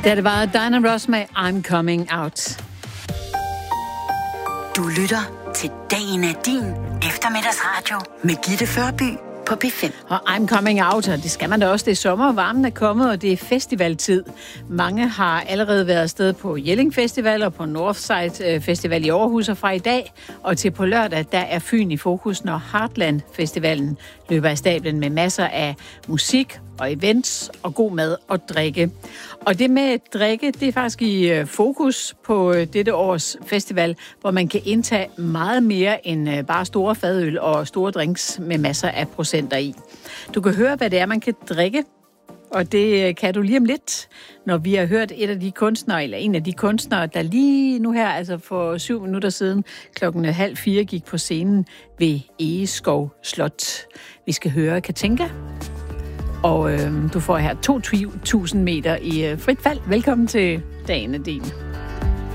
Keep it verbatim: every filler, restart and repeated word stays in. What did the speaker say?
Da det var Diana Ross med I'm Coming Out. Du lytter til Dagen er din eftermiddagsradio med Gitte Førby på P fem. Og I'm Coming Out, og det skal man da også. Det er sommer, varmen er kommet, og det er festivaltid. Mange har allerede været afsted på Jelling Festival og på Northside Festival i Aarhus, og fra i dag og til på lørdag, der er Fyn i fokus, når Heartland Festivalen løber af stablen med masser af musik og events og god mad og drikke. Og det med drikke, det er faktisk i fokus på dette års festival, hvor man kan indtage meget mere end bare store fadøl og store drinks med masser af procenter i. Du kan høre, hvad det er, man kan drikke, og det kan du lige om lidt, når vi har hørt et af de kunstnere, eller en af de kunstnere, der lige nu her, altså for syv minutter siden, klokken halv fire, gik på scenen ved Egeskov Slot. Vi skal høre Katinka. Og øh, du får her to tusind meter i øh, frit fald. Velkommen til Dagen er din.